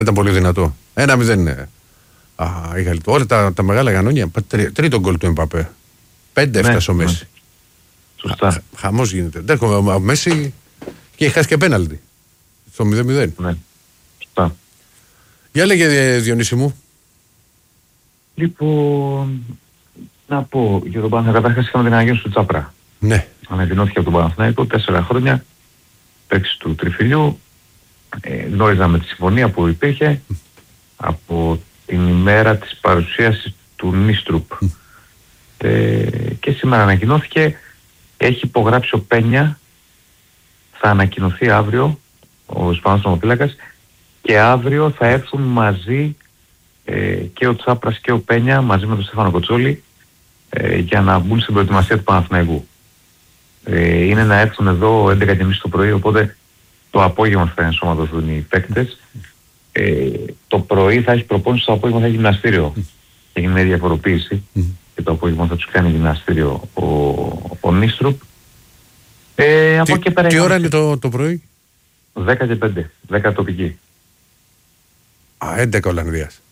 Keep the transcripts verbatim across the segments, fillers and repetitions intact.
Ήταν πολύ δυνατό. Ένα μηδέν είναι. Α, είχα, όλα τα, τα μεγάλα κανόνια. Τρί, τρίτο γκολ του Εμπαπέ. Πέντε έφτασε ο Μέση. Σωστά. Χαμός γίνεται. Δέχομαι ο Μέση και έχει χάσει και πέναλτι. Στο μηδέν μηδέν. Ναι. Σωστά. Για λέγε, Διονύση μου. Λοιπόν, να πω για τον Παναθηναϊκό. Καταρχάς είχαμε την αναγέννηση του Τσάπρα. Ναι. Ανακοινώθηκε από τον Παναθηναϊκό, τέσσερα χρόνια, παίξη του τριφυλιού. Ε, γνώριζαμε τη συμφωνία που υπήρχε από την ημέρα της παρουσίασης του Νίστρουπ. Ε, και σήμερα ανακοινώθηκε, έχει υπογράψει ο Πένια, θα ανακοινωθεί αύριο ο Ισπανός νομοφύλακας και αύριο θα έρθουν μαζί ε, και ο Τσάπρας και ο Πένια μαζί με τον Στέφανο Κοτσόλη ε, για να μπουν στην προετοιμασία του Παναθηναϊκού. Ε, είναι να έρθουν εδώ έντεκα και τριάντα το πρωί, οπότε το απόγευμα θα ενσωματωθούν οι παίκτες. Ε, το πρωί θα έχει προπόνηση, το απόγευμα θα έχει γυμναστήριο. Θα γίνει μια διαφοροποίηση και το απόγευμα θα τους κάνει γυμναστήριο ο, ο Νίστρουπ. Ε, από τι, και πέρα τι ώρα είναι το, το πρωί? δέκα και πέντε, δέκα τοπική. Α, έντεκα Ολλανδίας.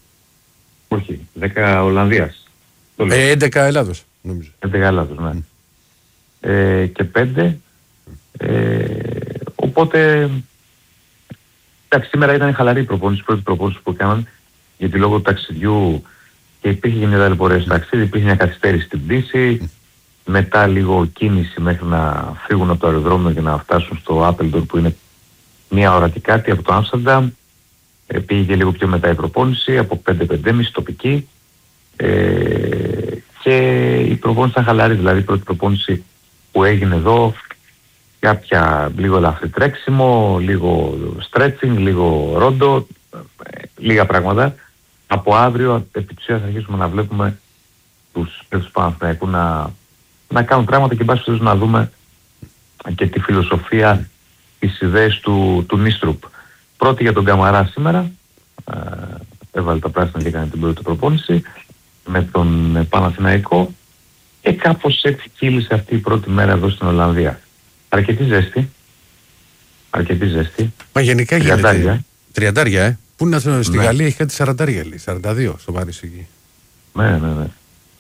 Όχι, δέκα Ολλανδίας. Ε, έντεκα Ελλάδος, νομίζω. έντεκα Ελλάδος, ναι. Mm. Ε, και πέντε. Ε, οπότε, εντάξει, σήμερα ήταν χαλαρή η προπόνηση, η πρώτη προπόνηση που έκαναν, γιατί λόγω του ταξιδιού και υπήρχε μια ταλαιπωρία στο ταξίδι, υπήρχε μια καθυστέρηση στην πτήση, mm. μετά λίγο κίνηση μέχρι να φύγουν από το αεροδρόμιο και να φτάσουν στο Άπελντον που είναι μία ώρα και κάτι από το Άμστερνταμ. Ε, πήγε και λίγο πιο μετά η προπόνηση, από πέντε πέντε και μισή τοπική. Ε, και η προπόνηση ήταν χαλαρή, δηλαδή η πρώτη προπόνηση που έγινε εδώ, κάποια λίγο ελαφρύ τρέξιμο, λίγο stretching, λίγο ρόντο, ε, λίγα πράγματα. Από αύριο επί της ουσίας θα αρχίσουμε να βλέπουμε τους παίκτες του Παναθηναϊκού να, να κάνουν πράγματα και μπας να δούμε και τη φιλοσοφία, τις ιδέες του, του Νίστρουπ. Πρώτη για τον Καμαρά σήμερα, ε, έβαλε τα πράσινα και έκανε την πρώτη προπόνηση με τον Παναθηναϊκό και κάπως έτσι κύλησε αυτή η πρώτη μέρα εδώ στην Ολλανδία. Αρκετή ζέστη. Αρκετή ζέστη. Μα γενικά γίνεται. Τριαντάρια, ε. Πού είναι στη ναι. Γαλλία έχει κάτι σαραντάρια, λέει. σαράντα δύο στο Παρίσι εκεί. Ναι, ναι, ναι.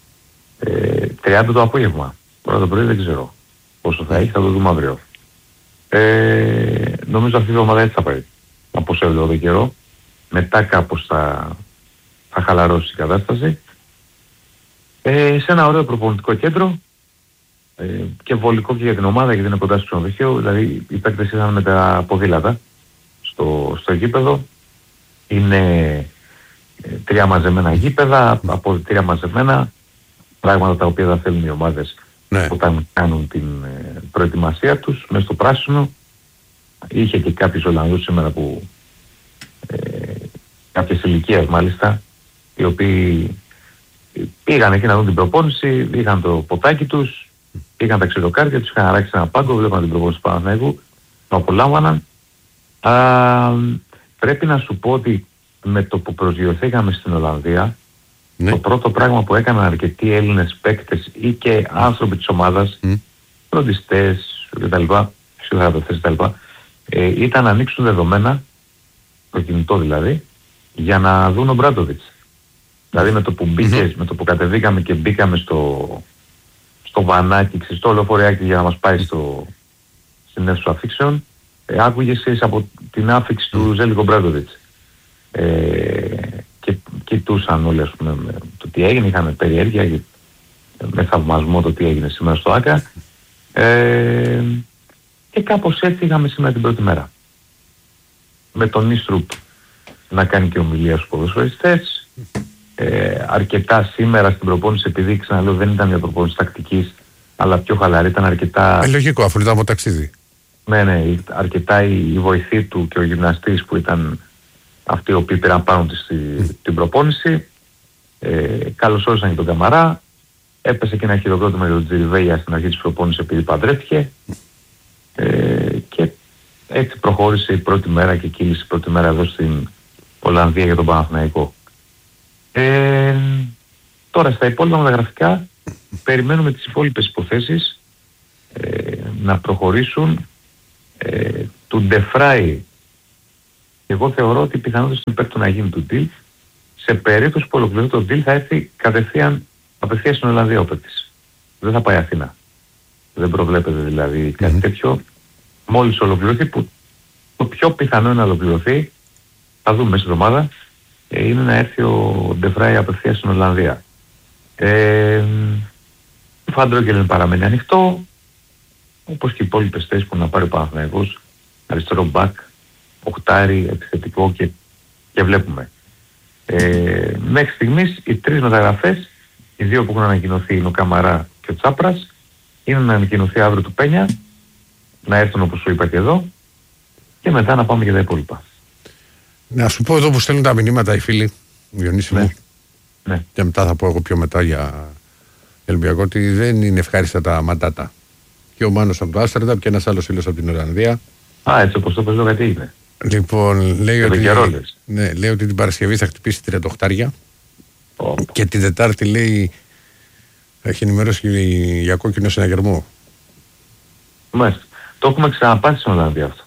Ε, τριάντα το απόγευμα. Τώρα το πρωί δεν ξέρω πόσο θα έχει, θα το δούμε αύριο. Ε, νομίζω αυτή η εβδομάδα έτσι θα πάει. Από όσο έβλεπα τον καιρό. Μετά κάπως θα, θα χαλαρώσει η κατάσταση. Ε, σε ένα ωραίο προπονητικό κέντρο ε, και βολικό και για την ομάδα γιατί είναι κοντά στο ξενοδοχείο. Δηλαδή οι παίκτες ήταν με τα ποδήλατα στο, στο γήπεδο. Είναι ε, τρία μαζεμένα γήπεδα, αποδυτήρια μαζεμένα, πράγματα τα οποία θα θέλουν οι ομάδες ναι. όταν κάνουν την ε, προετοιμασία τους μέσα στο πράσινο. Είχε και κάποιους Ολλανδούς σήμερα που ε, κάποιες ηλικίες μάλιστα, οι οποίοι πήγαν εκεί να δουν την προπόνηση, είχαν το ποτάκι τους, είχαν τα ξυλοκάρδια τους, είχαν αράξει ένα πάγκο, βλέπαν την προπόνηση του Παναθηναϊκού, το απολάμβαναν. Α, πρέπει να σου πω ότι με το που προσγειωθήκαμε στην Ολλανδία, ναι. το πρώτο πράγμα που έκαναν αρκετοί Έλληνες παίκτες ή και άνθρωποι της ομάδας, mm. φροντιστές κτλ, φυσιοθεραπευτές κτλ, ε, ήταν να ανοίξουν δεδομένα, το κινητό δηλαδή, για να δουν ο Μπράντοβιτς. Δηλαδή με το που μπήκες, mm-hmm. με το που κατεβήκαμε και μπήκαμε στο, στο βανάκι, στο λεωφοριάκι για να μας πάει στο, στην αίθουσα αφήξεων, ε, άκουγες εσείς από την άφηξη του Ζέλικο Μπράντοβιτς. Ε, και κοιτούσαν όλοι ας πούμε με το τι έγινε, είχαν περιέργεια με θαυμασμό το τι έγινε σήμερα στο ΆΚΑ. Ε, και κάπως έτσι είχαμε σήμερα την πρώτη μέρα. Με τον Νίστρουπ να κάνει και ομιλία στους ποδοσφαιριστές. Ε, αρκετά σήμερα στην προπόνηση, επειδή ξαναλέω δεν ήταν μια προπόνηση τακτικής, αλλά πιο χαλαρή, ήταν αρκετά... Ε, λογικό, αφού ήταν από ταξίδι. Ναι, ναι, αρκετά η, η βοηθή του και ο γυμναστής που ήταν αυτοί οι οποίοι πήραν πάνω της mm. την προπόνηση. Ε, καλωσόρισαν και τον Καμαρά. Έπεσε και ένα χειροκρότημα για τον Τζιριβέια στην αρχή της προπόνησης επειδή παντρεύτηκε. Ε, και έτσι προχώρησε η πρώτη μέρα και κύλησε η πρώτη μέρα εδώ στην Ολλανδία για τον Παναθηναϊκό. Ε, τώρα στα υπόλοιπα μεταγραφικά περιμένουμε τις υπόλοιπες υποθέσεις ε, να προχωρήσουν. Ε, του Ντεφράι Εγώ θεωρώ ότι οι πιθανότητες είναι υπέρ του να γίνει του deal. Σε περίπτωση που ολοκληρωθεί το deal θα έρθει κατευθείαν απευθείας στην Ολλανδία ο παίκτης. Δεν θα πάει Αθήνα. Δεν προβλέπεται δηλαδή κάτι mm-hmm. τέτοιο. Μόλις ολοκληρωθεί, που το πιο πιθανό είναι να ολοκληρωθεί, θα δούμε μέσα στην εβδομάδα, είναι να έρθει ο Ντεφράι απευθείας στην Ολλανδία. Ε, το Φαντρόγκελεν παραμένει ανοιχτό, όπως και οι υπόλοιπες θέσεις που να πάρει ο Παναθηναϊκός, αριστερό μπακ, οχτάρι, επιθετικό και, και βλέπουμε. Ε, μέχρι στιγμής οι τρεις μεταγραφές, οι δύο που έχουν ανακοινωθεί είναι ο Καμαρά και ο Τσάπρας, είναι να ανακοινωθεί αύριο του Πένια, να έρθουν όπως σου είπα και εδώ, και μετά να πάμε για τα υπόλοιπα. Να σου πω εδώ που στέλνουν τα μηνύματα οι φίλοι, Διονύση μου, ναι. Ναι. Και μετά θα πω εγώ πιο μετά για Ολυμπιακό, ότι δεν είναι ευχάριστα τα μαντάτα. Και ο Μάνος από το Άμστερνταμ και ένας άλλος φίλος από την Ολλανδία. Α, έτσι όπως το παίζω, γιατί είναι. Λοιπόν, λέει ότι, ναι, λέει ότι την Παρασκευή θα χτυπήσει τριάντα οκτώ oh. και την Τετάρτη λέει έχει ενημερώσει για κόκκινο συναγερμό. Μάλιστα. Το έχουμε ξαναπάσει στην Ολλανδία αυτό.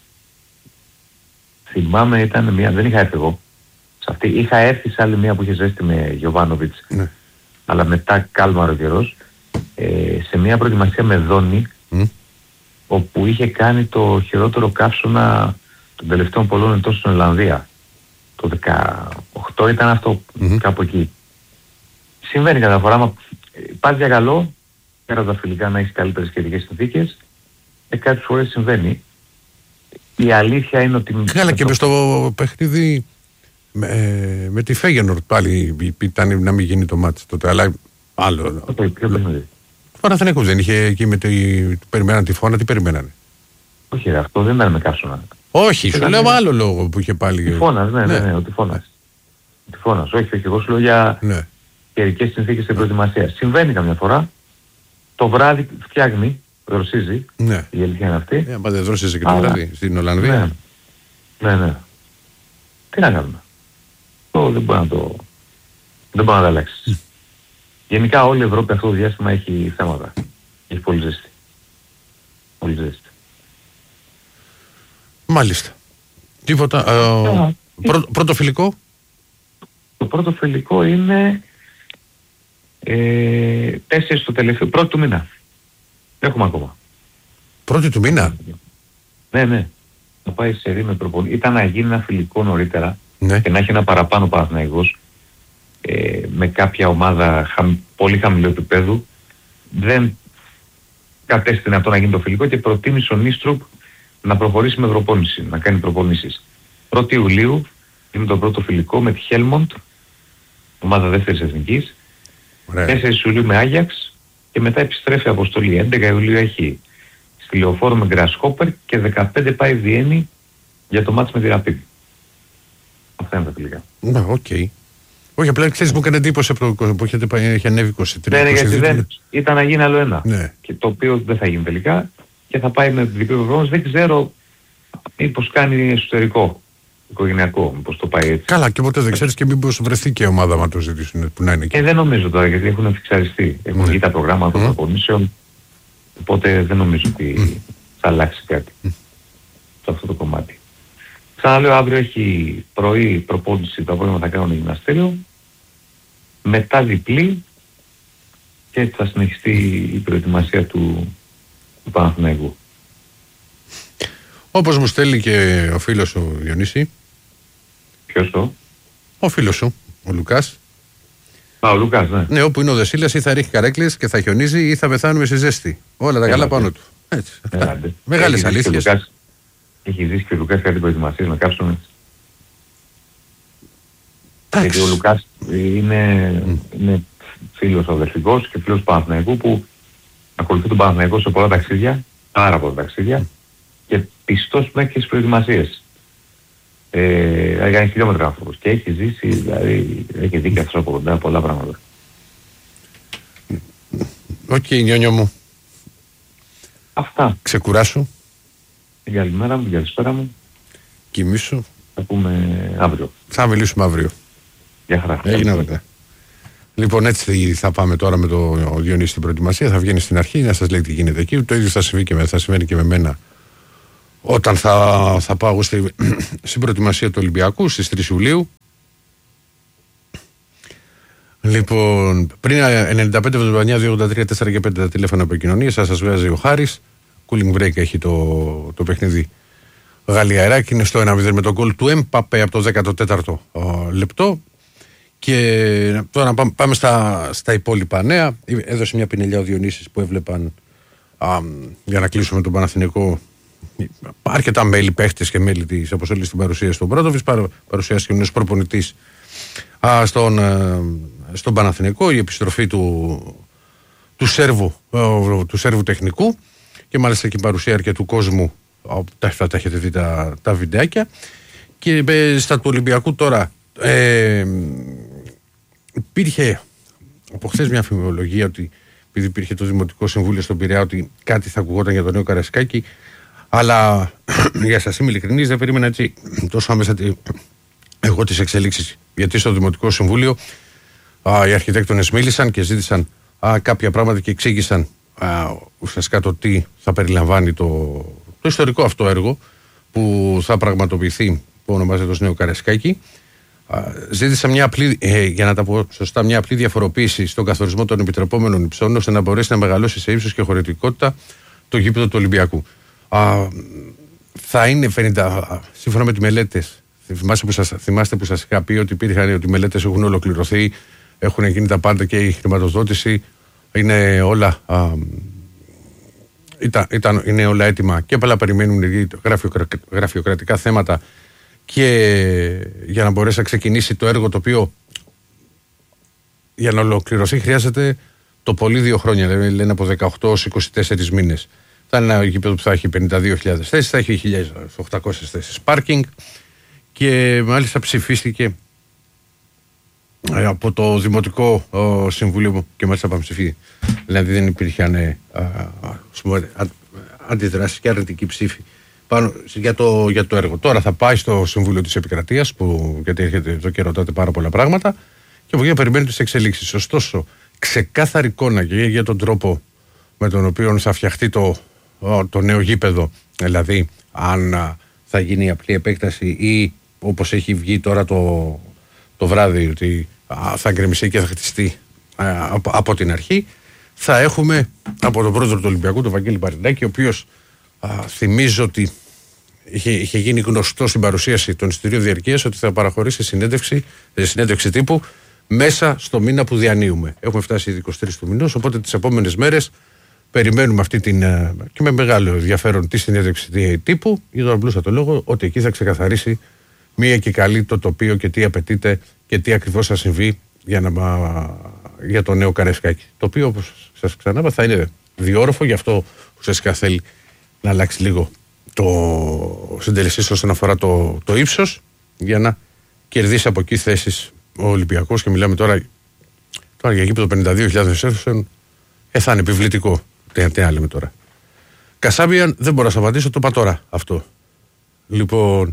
Θυμάμαι, ήταν μια, δεν είχα έρθει εγώ σε αυτή, είχα έρθει σε άλλη μια που είχε ζέστη με Γιοβάνοβιτς, ναι. Αλλά μετά κάλμαρο καιρός, ε, σε μια προετοιμασία με Δόνη, mm. όπου είχε κάνει το χειρότερο καύσωνα των τελευταίων πολλών ετών στην Ολλανδία. Το δεκαοκτώ ήταν αυτό, mm-hmm. κάπου εκεί. Συμβαίνει κατά φορά, μα πας για καλό, πέρα από τα φιλικά να έχεις καλύτερες σχετικές συνθήκες, ε, κάποιες φορές συμβαίνει. Η αλήθεια είναι ότι... Καλά, και μες στο παιχνίδι με, με τη Φέγενορτ πάλι ήταν να μην γίνει το μάτς τότε, αλλά άλλο. Το ποιο παιχνίδι. Το Παναθηναϊκός δεν είχε εκεί με τη... περιμέναν τη φώνα, τι περιμένανε. Όχι ρε, αυτό δεν ήταν με καύσωνα. Όχι, σου λέω άλλο λόγο που είχε πάλι... Τυφώνας, ναι, ναι, ναι, ο τυφώνας. Τυφώνας, όχι, όχι, εγώ σου λέω για ναι. καιρικές συνθήκες στην προετοιμασία. Συμβαίνει καμιά φορά, το βράδυ φτιάχνει, δροσίζει, ναι. η αλήθεια είναι αυτή. Ναι, πάντα δροσίζει και το βράδυ στην Ολλανδία. Ναι, ναι, ναι. Τι να κάνουμε. Το δεν μπορεί να το... δεν μπορεί να το αλλάξει. Γενικά όλη η Ευρώπη αυτό το διάστημα έχει θέματα. Έχει πολύ ζέστη. Πολύ ζέστη. Μάλιστα. Τίποτα. Ε, πρω, πρώτο φιλικό. Το πρώτο φιλικό είναι ε, τέσσερις το τελευταίο, πρώτο του μήνα. Έχουμε ακόμα. Πρώτη του μήνα. Ναι, ναι. Θα πάει σε ρή με προπονή. Ήταν να γίνει ένα φιλικό νωρίτερα, ναι. και να έχει ένα παραπάνω Παναθηναϊκός ε, με κάποια ομάδα χαμ, πολύ χαμηλού επίπεδου. Δεν κατέστηνε αυτό να γίνει το φιλικό και προτίμησε ο Νίστρουπ να προχωρήσει με προπόνηση, να κάνει προπονήσεις. πρώτη Ιουλίου είναι το πρώτο φιλικό με τη Χέλμοντ, ομάδα δεύτερης εθνικής. τέσσερις Ιουλίου με Άγιαξ και μετά επιστρέφει αποστολή. έντεκα Ιουλίου έχει στη Λεωφόρο με Γκρασχόπερ και δεκαπέντε πάει Βιέννη για το μάτς με τη Ραπίδ. Αυτά είναι τα φιλικά. Ναι, οκ. Okay. Όχι, απλά ξέρεις μου έκανε εντύπωση που είχε ανέβει είκοσι τρία. Ναι, ναι, γιατί δεν ήταν να γίνει άλλο ένα. Ναι. Και το οποίο δεν θα γίνει τελικά και θα πάει με διπλή προγράμμαση. Δεν ξέρω μήπως κάνει εσωτερικό, οικογενειακό, μήπως το πάει έτσι. Καλά, και ποτέ δεν ξέρεις και μήπως βρεθεί και ομάδα μα το ζητήσουν που να είναι εκεί. Ε, δεν νομίζω τώρα γιατί έχουν φιξαριστεί. Έχουν βγει τα προγράμματα των προπονήσεων. Οπότε δεν νομίζω ότι mm. θα αλλάξει κάτι mm. σε αυτό το κομμάτι. Ξαναλέω, αύριο έχει πρωί προπόνηση, το απόγευμα θα κάνουν γυμναστήριο. Μετά διπλή και έτσι θα συνεχιστεί η προετοιμασία του, του Παναθηναϊκού. Όπως μου στέλνει και ο φίλος σου Διονύση. Ποιος το? Ο φίλος σου, ο Λουκάς. Α, ο Λουκάς, ναι. Ναι, όπου είναι ο Δεσίλας ή θα ρίχνει καρέκλες και θα χιονίζει ή θα πεθάνουμε σε ζέστη. Όλα τα καλά πάνω του. Έτσι. Μεγάλες αλήθειες. Έχει ζήσει και ο Λουκάς κάτι προετοιμασίες με κάψονες. Γιατί ο Λουκάς είναι, mm. είναι φίλος αδερφικός και φίλος του Παναθηναϊκού που ακολουθεί τον Παναθηναϊκό σε πολλά ταξίδια, πάρα πολλά ταξίδια, mm. και πιστός μέχρι και στις προετοιμασίες. Ε, έκανε χιλιόμετρα άνθρωπος και έχει ζήσει, δηλαδή έχει δει και αυτός από κοντά πολλά πράγματα. Οκ, okay, νιόνιο μου. Αυτά. Ξεκουράσου. Καλημέρα μου, καλησπέρα μου. Κοιμήσου. Θα πούμε αύριο. Θα μιλήσουμε αύριο. Γεια χαρά. Έγινε μετά. Λοιπόν, έτσι θα πάμε τώρα με το Διονύση στην προετοιμασία. Θα βγαίνει στην αρχή να σας λέει τι γίνεται εκεί. Το ίδιο θα συμβεί και με, θα συμβαίνει και με μένα όταν θα, θα πάω στη, στην προετοιμασία του Ολυμπιακού στις τρεις Ιουλίου. Λοιπόν, πριν ενενήντα πέντε εβδομήντα εννιά δύο ογδόντα τρία τέσσερα και πέντε τα τηλέφωνα επικοινωνίας, θα σας βγάζει ο Χάρης. Cooling break έχει το, το παιχνίδι Γαλλία-Ιράκ. Είναι στο ένα μηδέν με τον γκολ του Εμπαπέ από το δέκατο τέταρτο λεπτό. Και τώρα πάμε στα, στα υπόλοιπα νέα. Έδωσε μια πινελιά ο Διονύσης που έβλεπαν α, για να κλείσουμε τον Παναθηναϊκό. Αρκετά μέλη, παίχτες και μέλη της αποστολής στην παρουσίαση του Μπρόντοβιτς. Παρουσιάστηκε και ο νέος προπονητής α, στον, α, στον Παναθηναϊκό. Η επιστροφή του, του, Σέρβου, α, του Σέρβου τεχνικού. Και μάλιστα και η παρουσία αρκετού κόσμου. Τα, τα έχετε δει τα, τα βιντεάκια. Και ε, στα του Ολυμπιακού τώρα. Ε, υπήρχε από χθες μια φημολογία ότι επειδή υπήρχε το Δημοτικό Συμβούλιο στον Πειραιά ότι κάτι θα ακουγόταν για τον νέο Καρασκάκη, αλλά για σας είμαι ειλικρινής, δεν περίμενα έτσι τόσο άμεσα εγώ τις εξελίξεις, γιατί στο Δημοτικό Συμβούλιο α, οι αρχιτέκτονες μίλησαν και ζήτησαν α, κάποια πράγματα και εξήγησαν α, ουσιαστικά το τι θα περιλαμβάνει το, το ιστορικό αυτό έργο που θα πραγματοποιηθεί, που ονομάζεται ως νέο Καρασκάκη. Ζήτησα μια απλή, ε, για να τα πω σωστά, μια απλή διαφοροποίηση στον καθορισμό των επιτρεπόμενων υψών, ώστε να μπορέσει να μεγαλώσει σε ύψος και χωρητικότητα το γήπεδο του Ολυμπιακού. Α, θα είναι πενήντα, σύμφωνα με τις μελέτες, θυμάστε που σας, θυμάστε που σας είχα πει ότι υπήρχαν, ότι οι μελέτες έχουν ολοκληρωθεί, έχουν γίνει τα πάντα και η χρηματοδότηση είναι όλα, α, ήταν, ήταν, είναι όλα έτοιμα και απλά περιμένουν γραφειοκρα, γραφειοκρατικά θέματα. Και για να μπορέσει να ξεκινήσει το έργο, το οποίο για να ολοκληρωθεί χρειάζεται το πολύ δύο χρόνια, δηλαδή λένε από δεκαοκτώ έως είκοσι τέσσερις μήνες. Θα είναι ένα γήπεδο που θα έχει πενήντα δύο χιλιάδες θέσεις, θα έχει χίλιες οκτακόσιες θέσεις πάρκινγκ και μάλιστα ψηφίστηκε από το Δημοτικό ο, Συμβούλιο και μάλιστα πανψηφί. Δηλαδή δεν υπήρχαν αντιδράσεις και αρνητική ψήφη πάνω για το, για το έργο. Τώρα θα πάει στο Συμβούλιο της Επικρατείας, που, γιατί έρχεται εδώ και ρωτάτε πάρα πολλά πράγματα, και από εκεί περιμένει τις εξελίξεις. Ωστόσο, ξεκάθαρη εικόνα και για τον τρόπο με τον οποίο θα φτιαχτεί το, το νέο γήπεδο, δηλαδή αν θα γίνει η απλή επέκταση ή όπως έχει βγει τώρα το, το βράδυ, ότι θα γκρεμιστεί και θα χτιστεί από, από την αρχή, θα έχουμε από τον πρόεδρο του Ολυμπιακού, τον Βαγγέλη Παρινάκη, ο οποίος Α, θυμίζω ότι είχε, είχε γίνει γνωστό στην παρουσίαση των εισιτηρίων διαρκείας ότι θα παραχωρήσει συνέντευξη, συνέντευξη τύπου μέσα στο μήνα που διανύουμε. Έχουμε φτάσει ήδη είκοσι τρεις του μηνός, οπότε τις επόμενες μέρες περιμένουμε αυτή την, και με μεγάλο ενδιαφέρον, τη συνέντευξη τύπου, για τον απλούστατο λόγο ότι εκεί θα ξεκαθαρίσει μία και καλή το τοπίο και τι απαιτείται και τι ακριβώς θα συμβεί για, να, για το νέο Καρασκάκη. Το οποίο, όπως σας ξανάπα, θα είναι διόροφο, γι' αυτό ουσιαστικά θέλει να αλλάξει λίγο το συντελεστής όσον αφορά το, το ύψος, για να κερδίσει από εκεί θέσεις ο Ολυμπιακός. Και μιλάμε τώρα, τώρα για γήπεδο πενήντα δύο χιλιάδες αίθουσες, ε, θα είναι επιβλητικό. Τι, τι να λέμε τώρα. Κασάμπιαν, δεν μπορώ να σας απαντήσω, το είπα τώρα αυτό. Λοιπόν,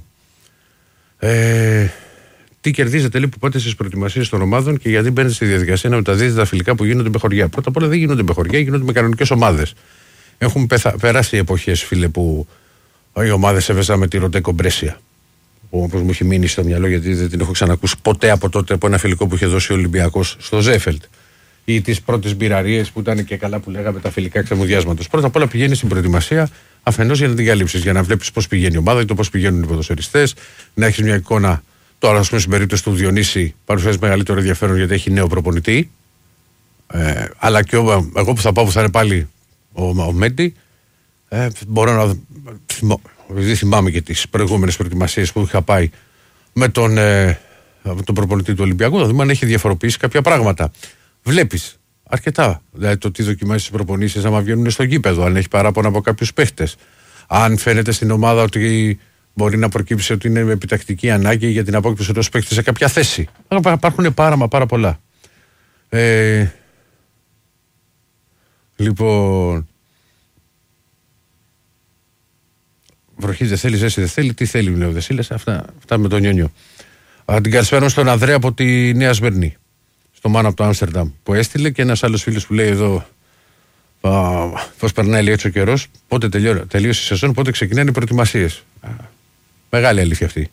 ε, τι κερδίζετε λέει που πάτε στις προετοιμασίες των ομάδων και γιατί μπαίνετε στη διαδικασία να μεταδίδετε τα φιλικά που γίνονται με χωριά? Πρώτα απ' όλα δεν γίνονται με χωριά, γίνονται με κανονικές ομάδες. Έχουν πεθα... περάσει οι εποχές, φίλε, που οι ομάδες έβαιζαν με τη Ροτέκο Μπρέσια. Που όπως μου έχει μείνει στο μυαλό, γιατί δεν την έχω ξανακούσει ποτέ από τότε, από ένα φιλικό που είχε δώσει ο Ολυμπιακός στο Ζέφελτ. Ή τις πρώτες μπειραρίες που ήταν και καλά που λέγαμε τα φιλικά ξεμουδιάσματος. Πρώτα απ' όλα πηγαίνει στην προετοιμασία, αφενός για να την καλύψεις, για να βλέπεις πώς πηγαίνει η ομάδα, το πώς πηγαίνουν οι ποδοσφαιριστές, να έχεις μια εικόνα. Τώρα, ας πούμε, στην περίπτωση του Διονύση, παρουσιάζει μεγαλύτερο ενδιαφέρον γιατί έχει νέο προπονητή. Ε, αλλά και εγώ, εγώ που θα πάω που θα είναι πάλι ο, ο Μέντι, ε, μπορώ να. Θυμώ, επειδή θυμάμαι και τις προηγούμενες προετοιμασίες που είχα πάει με τον, ε, τον προπονητή του Ολυμπιακού, να δούμε αν έχει διαφοροποιήσει κάποια πράγματα. Βλέπεις αρκετά. Δηλαδή το τι δοκιμάζει τις προπονήσεις, άμα βγαίνουν στο γήπεδο, αν έχει παράπονα από κάποιους παίχτες. Αν φαίνεται στην ομάδα ότι μπορεί να προκύψει ότι είναι επιτακτική ανάγκη για την απόκτηση ενός παίχτη σε κάποια θέση. Υπάρχουν πάρα μα πάρα πολλά. Ε, λοιπόν. Βροχή δεν θέλει, ζέση δεν θέλει. Τι θέλει, λέει ο Δεσίλας. Αυτά, αυτά με τον Νιόνιο. Α, την καλησπέρα στον Ανδρέα από τη Νέα Σμυρνή. Στο Μάνο από το Άμστερνταμ που έστειλε, και ένας άλλος φίλος που λέει εδώ πώς περνάει έτσι ο καιρός, πότε τελειώ, τελείωσε η σεζόν, πότε ξεκινάνε οι προετοιμασίες. Μεγάλη αλήθεια αυτή.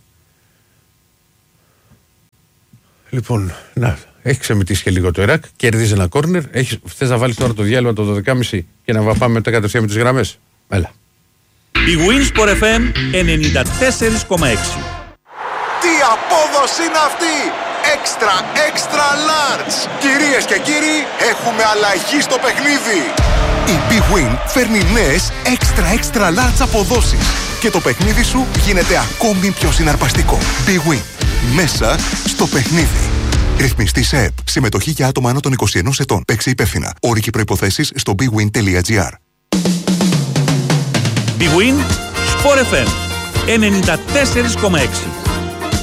Λοιπόν, να, έχει ξεμητήσει και λίγο το Ιράκ, κερδίζει ένα κόρνερ. Θες να βάλεις τώρα το διάλειμμα το δώδεκα και μισή και να πάμε μετά κατευθείαν με τις γραμμές. Έλα. Η Winsport εφ εμ ενενήντα τέσσερα κόμμα έξι. Τι απόδοση είναι αυτή! Extra, extra large! Κυρίες και κύριοι, έχουμε αλλαγή στο παιχνίδι! Η Big Win φέρνει νέες extra, extra large αποδόσεις και το παιχνίδι σου γίνεται ακόμη πιο συναρπαστικό. Big Win. Μέσα στο παιχνίδι. Ρυθμιστή σε ΕΠ. Συμμετοχή για άτομα άνω των είκοσι ενός ετών. Παίξε υπεύθυνα. Όροι και προϋποθέσεις στο bigwin τελεία gr. Big Win Sport εφ εμ ενενήντα τέσσερα κόμμα έξι.